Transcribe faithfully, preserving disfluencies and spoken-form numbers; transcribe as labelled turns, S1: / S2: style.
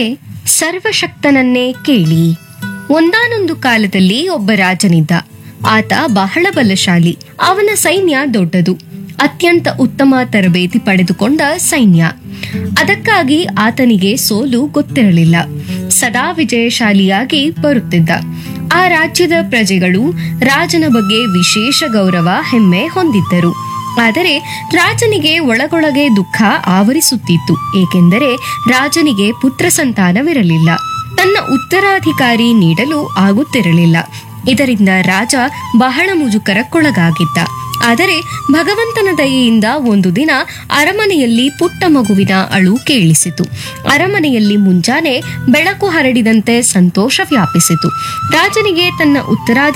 S1: ಕತೆ ಸರ್ವಶಕ್ತನನ್ನೇ ಕೇಳಿ. ಒಂದಾನೊಂದು ಕಾಲದಲ್ಲಿ ಒಬ್ಬ ರಾಜನಿದ್ದ. ಆತ ಬಹಳ ಬಲಶಾಲಿ. ಅವನ ಸೈನ್ಯ ದೊಡ್ಡದು, ಅತ್ಯಂತ ಉತ್ತಮ ತರಬೇತಿ ಪಡೆದುಕೊಂಡ ಸೈನ್ಯ. ಅದಕ್ಕಾಗಿ ಆತನಿಗೆ ಸೋಲು ಗೊತ್ತಿರಲಿಲ್ಲ. ಸದಾ ವಿಜಯಶಾಲಿಯಾಗಿ ಬರುತ್ತಿದ್ದ. ಆ ರಾಜ್ಯದ ಪ್ರಜೆಗಳು ರಾಜನ ಬಗ್ಗೆ ವಿಶೇಷ ಗೌರವ, ಹೆಮ್ಮೆ ಹೊಂದಿದ್ದರು. ಆದರೆ ರಾಜನಿಗೆ ಒಳಗೊಳಗೆ ದುಃಖ ಆವರಿಸುತ್ತಿತ್ತು. ಏಕೆಂದರೆ ರಾಜನಿಗೆ ಪುತ್ರ ಸಂತಾನವಿರಲಿಲ್ಲ. ತನ್ನ ಉತ್ತರಾಧಿಕಾರಿ ನೀಡಲು ಆಗುತ್ತಿರಲಿಲ್ಲ. ಇದರಿಂದ ರಾಜ ಬಹಳ ಮುಜುಗರಕ್ಕೊಳಗಾಗಿದ್ದ. ಆದರೆ ಭಗವಂತನ ದಯೆಯಿಂದ ಒಂದು ದಿನ ಅರಮನೆಯಲ್ಲಿ ಪುಟ್ಟ ಮಗುವಿನ ಅಳು ಕೇಳಿಸಿತು. ಅರಮನೆಯಲ್ಲಿ ಮುಂಜಾನೆ ಬೆಳಕು ಹರಡಿದಂತೆ ಸಂತೋಷ ವ್ಯಾಪಿಸಿತು. ರಾಜನಿಗೆ ತನ್ನ ಉತ್ತರಾಧಿಕಾರಿ